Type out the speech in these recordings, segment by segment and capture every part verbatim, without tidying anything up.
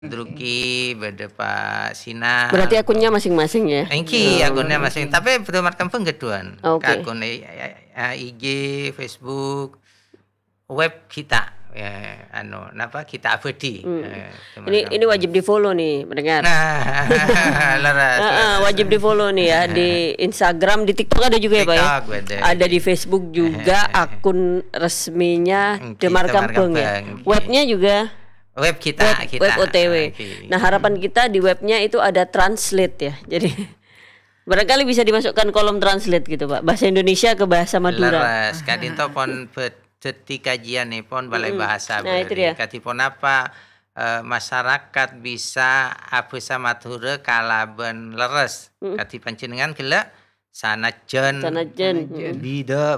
Druki, bade Pak Sina. Berarti akunnya masing-masing ya? Engki Oh. akunnya masing, tapi Pedoman Kampung geduan. Oke. Akun I G, Facebook, web kita. Ya, anu, napa kita abadi. Hmm. Eh, Ini ini wajib di follow nih mendengar. Nah, leres. Uh, uh, wajib di follow nih ya di Instagram, di TikTok ada juga ya Pak ya. TikTok ada. Ada di Facebook juga akun resminya Demar Kampung ya. Webnya juga Web kita, web, kita. web O T W. Okay. Nah harapan kita di webnya itu ada translate ya. Jadi barangkali bisa dimasukkan kolom translate gitu Pak. Bahasa Indonesia ke bahasa Madura. Leres. Kadinto pon Deti kajian nih pon balai bahasa. Nah, itu dia. Katipun apa e, masyarakat bisa abisa Madura kalaben leres. Mm. Kati panjenengan gila sanajan sanajan bida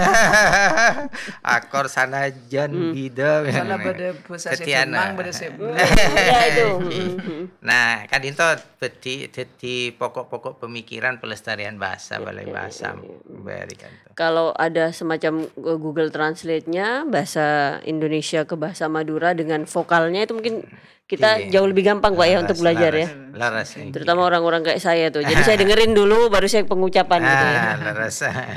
akor sanajan hmm. bida sana pada bahasa Semang pada Semang itu. Nah kan itu beti dadi pokok-pokok pemikiran pelestarian bahasa balai bahasa berikan. Kalau ada semacam Google Translate-nya bahasa Indonesia ke bahasa Madura dengan vokalnya itu mungkin kita Iya. jauh lebih gampang Pak ya laras, untuk belajar laras, ya. Laras, terutama orang-orang kayak saya tuh. Jadi saya dengerin dulu baru saya pengucapan gitu ya. Ah, laras.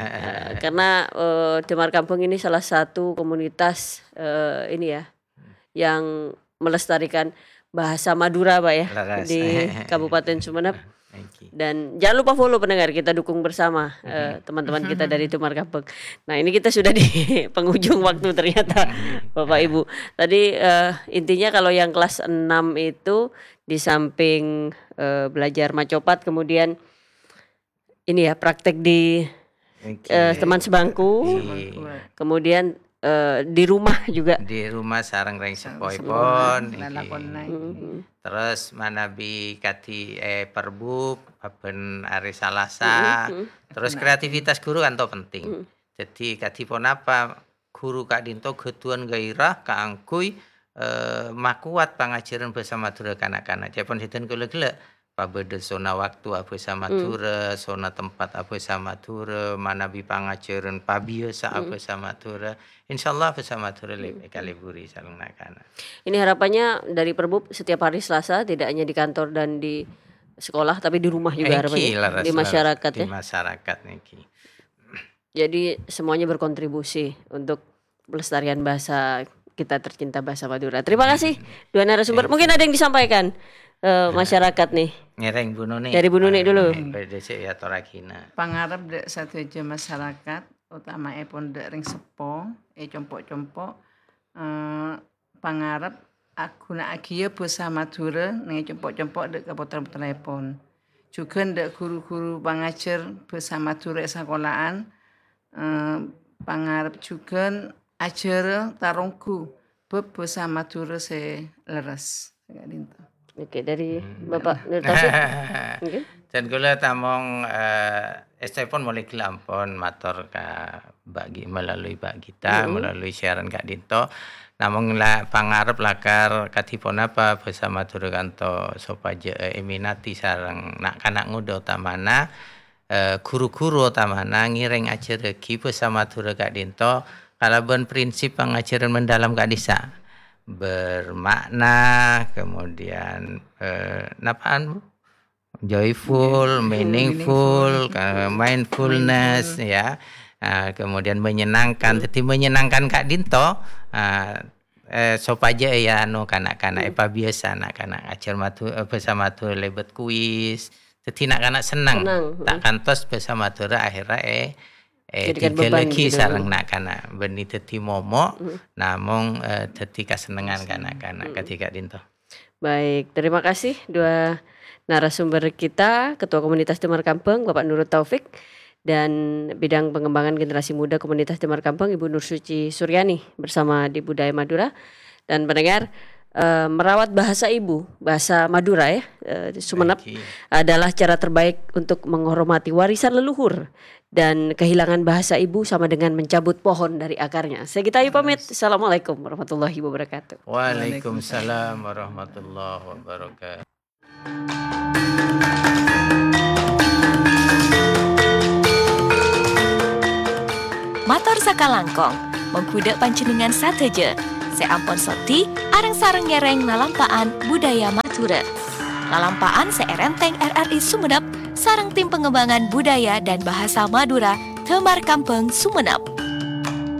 Karena uh, Demar Kampung ini salah satu komunitas uh, ini ya yang melestarikan bahasa Madura Pak ya Laras. di Kabupaten Sumeneb. Dan jangan lupa follow pendengar, kita dukung bersama uh, teman-teman kita dari Demar Kampung. Nah ini kita sudah di penghujung waktu ternyata Bapak Ibu. Tadi uh, intinya kalau yang kelas enam itu di samping uh, belajar macopat kemudian ini ya praktek di uh, teman sebangku. Kemudian uh, di rumah juga. Di rumah sarang reng sepoi-pon. Mm-hmm. Terus manabi kati eh perbub aben ari salasa. Mm-hmm. Terus kreativitas guru kan to penting. Mm-hmm. Jadi kati pon apa guru Kak Dinto getuan gairah kaangkui eh, makuat pangajaran bahasa Madura kanak-kanak. Japon hiten gele-gele pabede zona waktu bahasa Madura, mm. zona tempat bahasa Madura, manabi pangajaran pabiasa mm. bahasa Madura. Insyaallah bahasa Madura lebih kaliburi sareng anak-anak. Ini harapannya dari Perbub setiap hari Selasa tidak hanya di kantor dan di sekolah tapi di rumah juga harapannya laras, di masyarakat laras, ya. Di masyarakat niki. Jadi semuanya berkontribusi untuk pelestarian bahasa kita tercinta bahasa Madura. Terima kasih dua narasumber. Mungkin ada yang disampaikan uh, masyarakat nih. Ngereng Bu Nuni. Dari Bu Nuni dulu. Bedese ya torakina. Pangarep dek satu aja masyarakat utama e pon dek ring sepo e compok-compok eh, pangarep aku nak agia bahasa Madura ning compok-compok dek kapotan telepon. Juga dek guru-guru pangajar bahasa Madura sekolahan eh, pangarep juga ajar tarungku bab bahasa Madura se leres. Oke, dari Bapak Nur Taufik. Okay. Dan kula tamong uh, estepon mulai kelampon matur ka bagi melalui Pak kita, mm-hmm. melalui siaran Kak Dinto. Namung la pangarep lakar katipun apa bahasa Madura kanto sopaje uh, eminati sareng nak kanak nguda utamana uh, guru-guru utamana ngiring ajareki bahasa Madura Kak Dinto kalaban prinsip pengajaran mendalam Kak Disa. Bermakna, kemudian eh, napaan Bu? Joyful, meaningful, meaningful. mindfulness meaningful. Ya, uh, kemudian menyenangkan. Jadi menyenangkan Kak Dinto, uh, eh, sopaja ya anu kanak-kanak epa biasa anak-kanak ajar matu bahasa Madura lebet kuis. Jadi nak-kanak senang, senang. Tak kantos bahasa Madura akhirnya eh Eh, tiga lagi gitu. Sarang nak kana beni dadi momok mm. namung uh, dadi kasenengan kanak-kanak mm. ketika Dinto. Baik, terima kasih dua narasumber kita, Ketua Komunitas Demar Kampung Bapak Nurut Taufik dan bidang pengembangan generasi muda Komunitas Demar Kampung Ibu Nur Suci Suryani bersama di Budaya Madura. Dan pendengar, Uh, merawat bahasa ibu, bahasa Madura ya, uh, Sumeneb adalah cara terbaik untuk menghormati warisan leluhur dan kehilangan bahasa ibu sama dengan mencabut pohon dari akarnya. Saya Gita Ayu pamit. Assalamualaikum warahmatullahi wabarakatuh. Waalaikumsalam warahmatullahi wabarakatuh. Matur sakalangkong, mengkuda panjenengan sateje. Seampun soti, areng sareng ngereng lalampaan budaya Madura. Lalampaan seerenteng R R I Sumenep, sareng tim pengembangan budaya dan bahasa Madura, Temar Kampeng Sumenep.